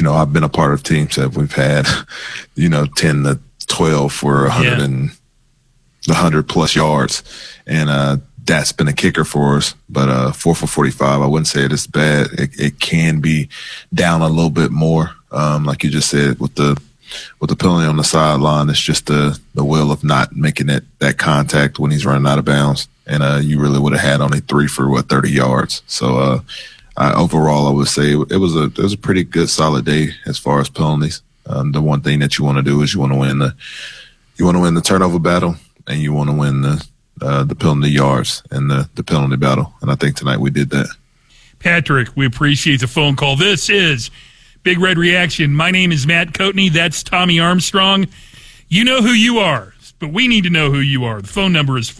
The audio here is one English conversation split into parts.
I've been a part of teams that we've had, 10 to 12 for 100 and 100 plus yards. And that's been a kicker for us. But 4 for 45, I wouldn't say it is bad. It can be down a little bit more. Like you just said, with the penalty on the sideline, it's just the will of not making that contact when he's running out of bounds. And you really would have had only 3 for 30 yards. So overall, I would say it was a pretty good, solid day as far as penalties. The one thing that you want to do is you want to win the turnover battle, and you want to win the penalty yards and the penalty battle. And I think tonight we did that. Patrick, we appreciate the phone call. This is Big Red Reaction. My name is Matt Coatney. That's Tommy Armstrong. You know who you are, but we need to know who you are. The phone number is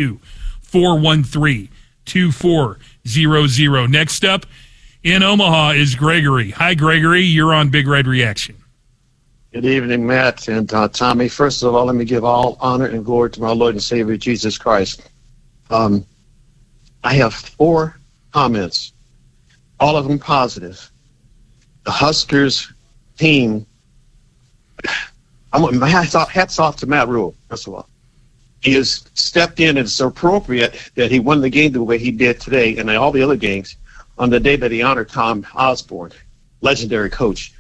402-413-2400. Next up in Omaha is Gregory. Hi, Gregory. You're on Big Red Reaction. Good evening, Matt and Tommy. First of all, let me give all honor and glory to my Lord and Savior, Jesus Christ. I have 4 comments, all of them positive. The Huskers team, hats off to Matt Rhule, first of all. He has stepped in, and it's appropriate that he won the game the way he did today and all the other games on the day that he honored Tom Osborne, legendary coach.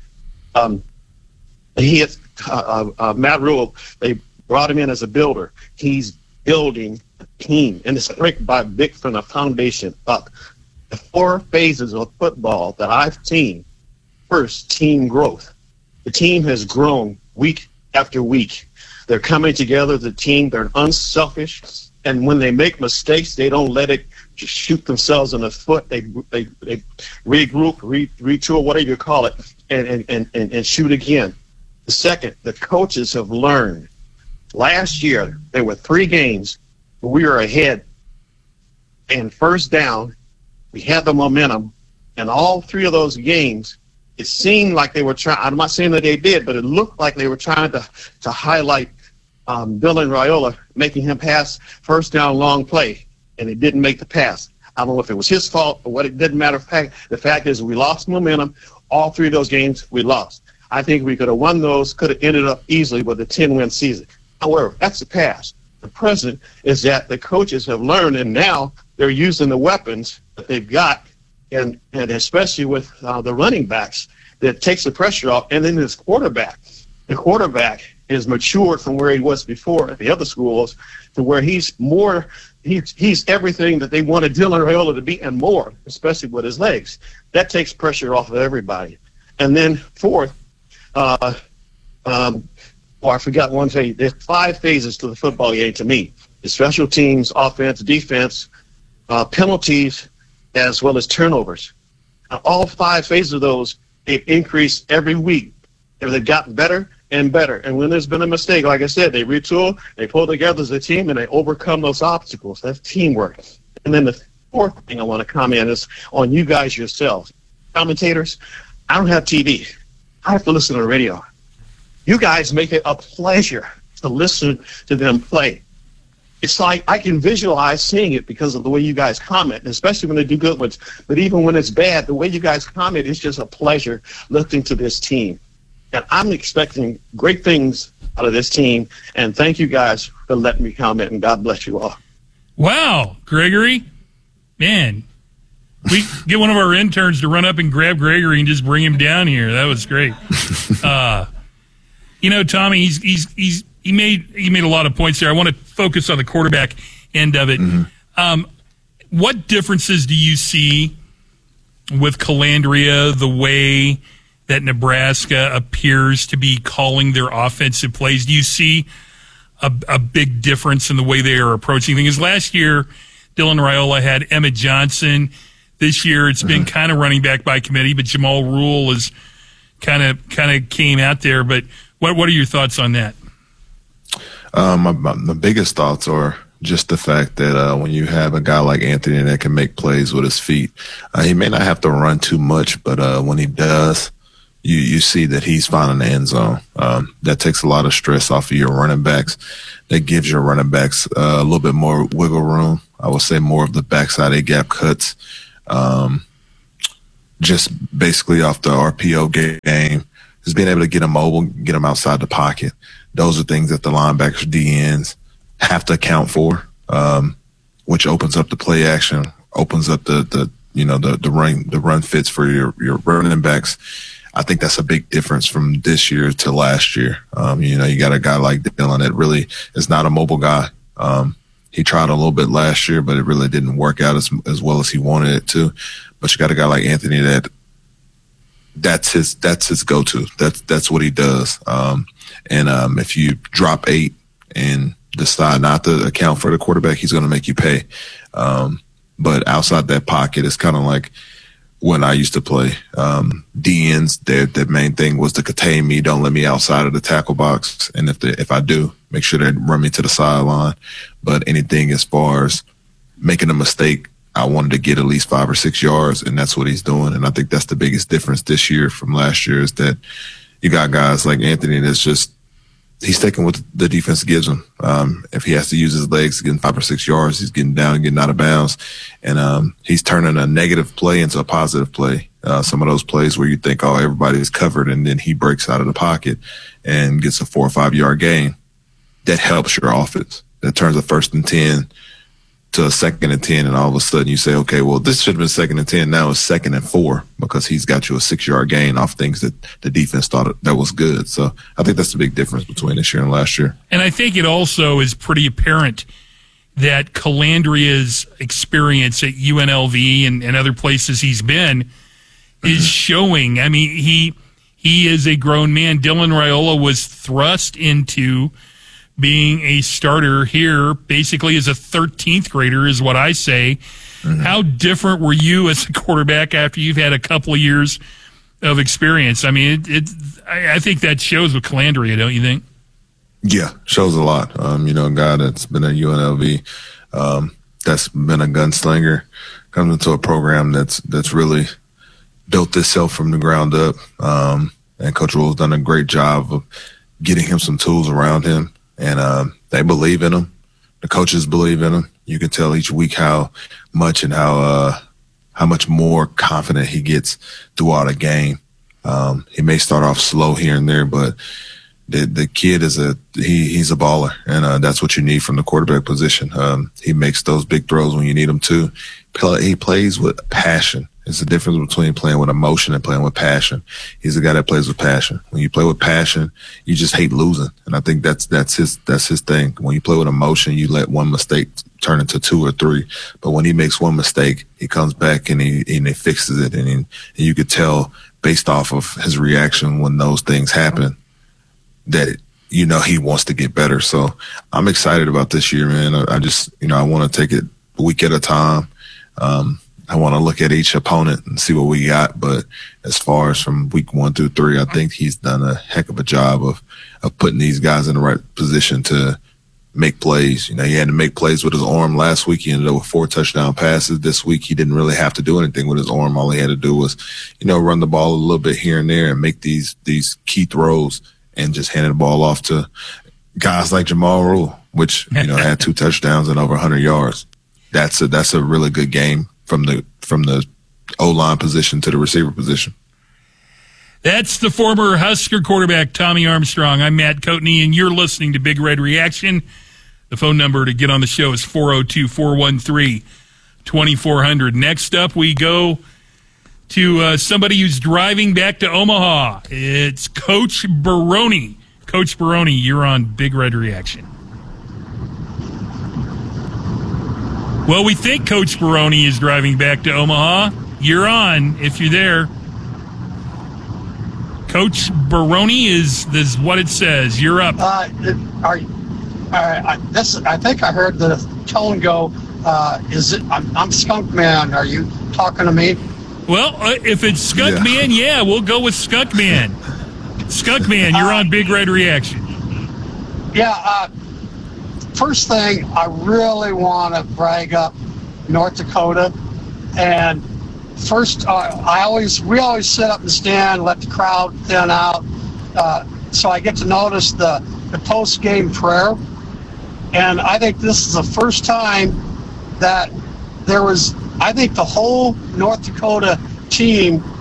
He has, Matt Rhule, they brought him in as a builder. He's building a team, and it's big from the foundation up. The 4 phases of football that I've seen. First, team growth. The team has grown week after week. They're coming together as a team. They're unselfish, and when they make mistakes, they don't let it just shoot themselves in the foot. They regroup, retool, whatever you call it, and shoot again. The second, the coaches have learned. Last year, there were 3 games where we were ahead, and first down, we had the momentum, and all 3 of those games, it seemed like they were trying. I'm not saying that they did, but it looked like they were trying to highlight Dylan Raiola, making him pass first down long play, and he didn't make the pass. I don't know if it was his fault or what. It didn't matter. The fact is we lost momentum. All 3 of those games we lost. I think we could have won those, could have ended up easily with a 10-win season. However, that's the past. The present is that the coaches have learned, and now they're using the weapons that they've got, and especially with the running backs, that takes the pressure off. And then this quarterback. The quarterback is matured from where he was before at the other schools to where he's everything that they wanted Dylan Raiola to be and more, especially with his legs. That takes pressure off of everybody. And then fourth, I forgot one thing. There's 5 phases to the football game to me. The special teams, offense, defense, penalties, as well as turnovers. All 5 phases of those, they've increased every week. They've gotten better and better. And when there's been a mistake, like I said, they retool, they pull together as a team, and they overcome those obstacles. That's teamwork. And then the 4th thing I want to comment is on you guys yourselves. Commentators, I don't have TV. I have to listen to the radio. You guys make it a pleasure to listen to them play. It's like I can visualize seeing it because of the way you guys comment, especially when they do good ones. But even when it's bad, the way you guys comment is just a pleasure listening to this team. And I'm expecting great things out of this team. And thank you guys for letting me comment, and God bless you all. Wow, Gregory. Man, we get one of our interns to run up and grab Gregory and just bring him down here. That was great. Tommy, he made a lot of points there. I want to focus on the quarterback end of it. Mm-hmm. What differences do you see with Calandria, the way that Nebraska appears to be calling their offensive plays? Do you see a big difference in the way they are approaching things? Last year, Dylan Raiola had Emmett Johnson. This year, it's been kind of running back by committee, but Jamal Rule is kind of came out there. But what are your thoughts on that? My biggest thoughts are just the fact that when you have a guy like Anthony that can make plays with his feet, he may not have to run too much, but when he does, you see that he's finding the end zone. That takes a lot of stress off of your running backs. That gives your running backs a little bit more wiggle room. I would say more of the backside of gap cuts. just basically off the RPO game, just being able to get him mobile, get him outside the pocket. Those are things that the linebackers, DNs have to account for, which opens up the play action, opens up the run fits for your running backs. I think that's a big difference from this year to last year. You got a guy like Dylan that really is not a mobile guy. He tried a little bit last year, but it really didn't work out as well as he wanted it to. But you got a guy like Anthony that's his go-to. That's what he does. If you drop 8 and decide not to account for the quarterback, he's going to make you pay. But outside that pocket, it's kind of like when I used to play. DNs, their main thing was to contain me, don't let me outside of the tackle box. And if I do, make sure they run me to the sideline. But anything as far as making a mistake, I wanted to get at least 5 or 6 yards, and that's what he's doing. And I think that's the biggest difference this year from last year is that you got guys like Anthony that's just he's taking what the defense gives him. If he has to use his legs, getting 5 or 6 yards, he's getting down and getting out of bounds. And he's turning a negative play into a positive play. Some of those plays where you think, oh, everybody's covered, and then he breaks out of the pocket and gets a 4 or 5 yard gain. That helps your offense. That turns a 1st and 10 to a 2nd and 10, and all of a sudden you say, okay, well, this should have been 2nd and 10. Now it's 2nd and 4 because he's got you a 6 yard gain off things that the defense thought that was good. So I think that's the big difference between this year and last year. And I think it also is pretty apparent that Calandria's experience at UNLV and other places he's been is showing. I mean, he is a grown man. Dylan Raiola was thrust into being a starter here basically as a 13th grader is what I say. Mm-hmm. How different were you as a quarterback after you've had a couple of years of experience? I mean, I think that shows with Calandria, don't you think? Yeah, shows a lot. A guy that's been at UNLV, that's been a gunslinger, comes into a program that's really built itself from the ground up. And Coach Rhule's done a great job of getting him some tools around him. And they believe in him. The coaches believe in him. You can tell each week how much and how much more confident he gets throughout a game. He may start off slow here and there, but the kid is he's a baller, and that's what you need from the quarterback position. He makes those big throws when you need him to. He plays with passion. It's the difference between playing with emotion and playing with passion. He's a guy that plays with passion. When you play with passion, you just hate losing, and I think that's his thing. When you play with emotion, you let one mistake turn into 2 or 3. But when he makes one mistake, he comes back and he fixes it, and you could tell based off of his reaction when those things happen that he wants to get better. So I'm excited about this year, man. I just I want to take it a week at a time. I want to look at each opponent and see what we got. But as far as from week 1 through 3, I think he's done a heck of a job of putting these guys in the right position to make plays. He had to make plays with his arm last week. He ended up with 4 touchdown passes. This week, he didn't really have to do anything with his arm. All he had to do was, run the ball a little bit here and there and make these key throws and just hand the ball off to guys like Jamal Rule, which, had 2 touchdowns and over 100 yards. That's a really good game from the O-line position to the receiver position. That's the former Husker quarterback, Tommy Armstrong. I'm Matt Coatney, and you're listening to Big Red Reaction. The phone number to get on the show is 402-413-2400. Next up, we go to somebody who's driving back to Omaha. It's Coach Baroni. Coach Baroni, you're on Big Red Reaction. Well, we think Coach Baroni is driving back to Omaha. You're on if you're there. Coach Baroni is what it says. You're up. I think I heard the tone go. I'm Skunk Man. Are you talking to me? Well, if it's Skunk Man, yeah, we'll go with Skunk Man. Skunk Man, you're on Big Red Reaction. Yeah. First thing, I really want to brag up North Dakota. And first, we always sit up and stand, let the crowd thin out, so I get to notice the post-game prayer. And I think this is the first time that there was, I think the whole North Dakota team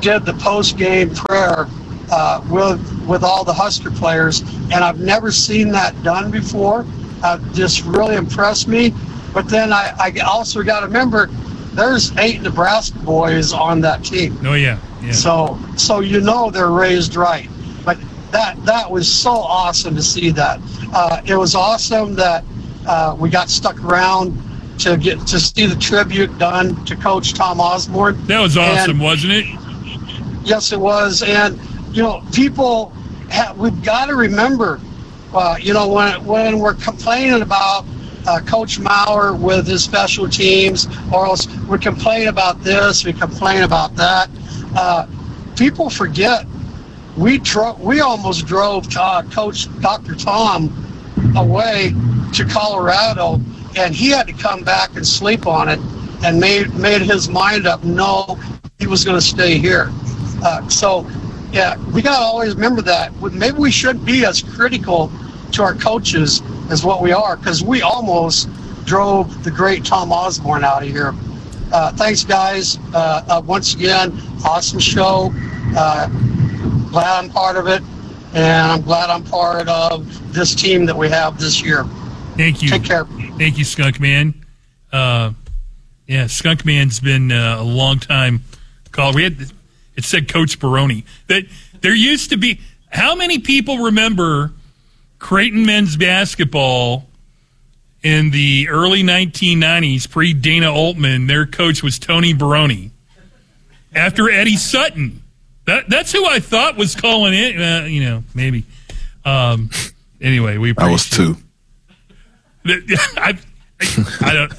did the post-game prayer with all the Husker players, and I've never seen that done before. Just really impressed me. But then I also got to remember, there's 8 Nebraska boys on that team. Oh yeah. So they're raised right. But that was so awesome to see that. It was awesome that we got stuck around to get to see the tribute done to Coach Tom Osborne. That was awesome, wasn't it? Yes, it was. And people, we've got to remember, when we're complaining about Coach Maurer with his special teams, or else we complain about this, we complain about that. People forget we almost drove Coach Dr. Tom away to Colorado, and he had to come back and sleep on it, and made his mind up. No, he was going to stay here. Yeah, we got to always remember that. Maybe we shouldn't be as critical to our coaches as what we are, because we almost drove the great Tom Osborne out of here. Thanks, guys. Once again, awesome show. Glad I'm part of it, and I'm glad I'm part of this team that we have this year. Thank you. Take care. Thank you, Skunk Man. Skunk Man's been a long time caller. It said Coach Baroni. That there used to be. How many people remember Creighton men's basketball in the early 1990s, pre-Dana Altman? Their coach was Tony Baroni. After Eddie Sutton. That's who I thought was calling in. Maybe. Anyway, we appreciate I was 2. I don't.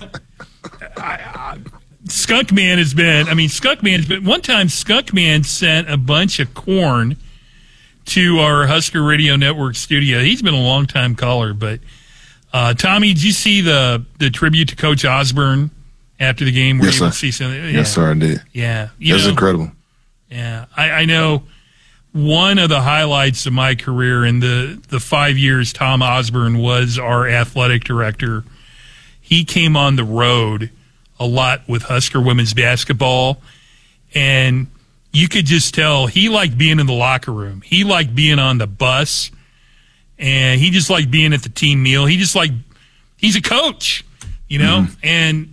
Skunk Man's been. One time Skunk Man sent a bunch of corn to our Husker Radio Network studio. He's been a long time caller, but Tommy, did you see the tribute to Coach Osborne after the game? Yes, sir. See something? Yeah. Yes, sir, I did. Yeah, it was incredible. Yeah, I know. One of the highlights of my career in the 5 years Tom Osborne was our athletic director, he came on the road a lot with Husker women's basketball, and you could just tell he liked being in the locker room. He liked being on the bus, and he just liked being at the team meal. He's a coach, Mm-hmm. And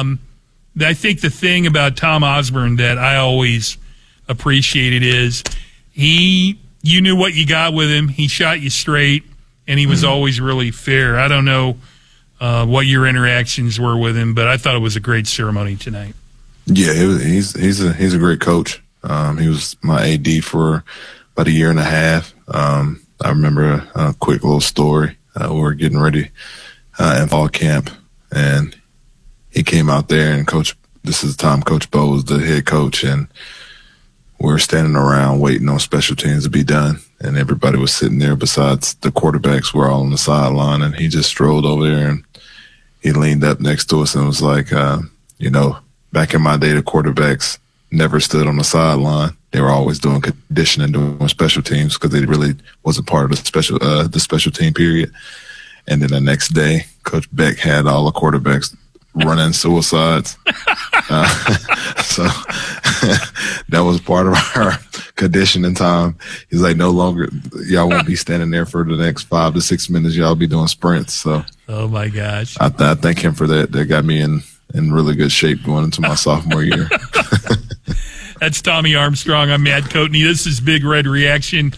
I think the thing about Tom Osborne that I always appreciated is you knew what you got with him. He shot you straight, and he was always really fair. I don't know what your interactions were with him, but I thought it was a great ceremony tonight. Yeah, he's a great coach. He was my AD for about 1.5 years. I remember a quick little story. We were getting ready in fall camp, and he came out there, and this is the time Coach Bo was the head coach, and we were standing around waiting on special teams to be done, and everybody was sitting there besides the quarterbacks were all on the sideline, and he just strolled over there, and he leaned up next to us and was like, back in my day, the quarterbacks never stood on the sideline. They were always doing conditioning, doing special teams, because they really wasn't part of the special team period. And then the next day, Coach Beck had all the quarterbacks running suicides. So that was part of our conditioning time. He's like, no longer, y'all won't be standing there for the next 5 to 6 minutes. Y'all be doing sprints. So, oh my gosh, I thank him for that. That got me in really good shape going into my sophomore year. That's Tommy Armstrong. I'm Matt Coatney. This is Big Red Reaction.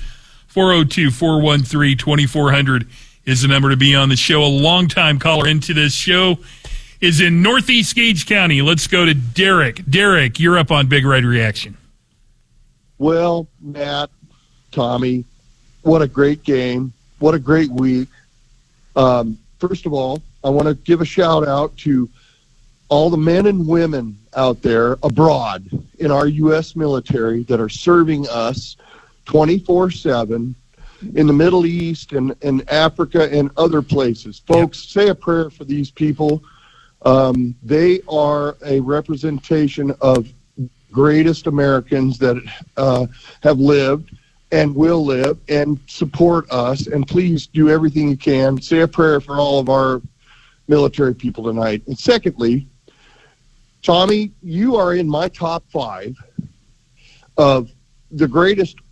402-413-2400 is the number to be on the show. A longtime caller into this show is in Northeast Gage County. Let's go to Derek. Derek, you're up on Big Red Reaction. Well, Matt, Tommy, what a great game. What a great week. First of all, I want to give a shout out to all the men and women out there abroad in our U.S. military that are serving us 24/7 in the Middle East and Africa and other places. Folks, say a prayer for these people. They are a representation of greatest Americans that have lived and will live and support us. And please do everything you can. Say a prayer for all of our military people tonight. And secondly, Tommy, you are in my top 5 of the greatest